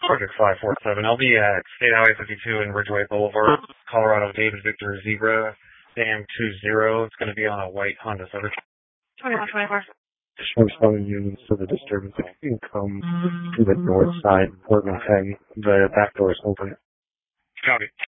Project 547. I'll be at State Highway 52 and Ridgeway Boulevard, Colorado, David Victor Zebra, Sam 20. It's going to be on a white Honda Civic. 2124. Responding units to the disturbance. If you can come to the north side, Portland Tag, the back door is open. Copy.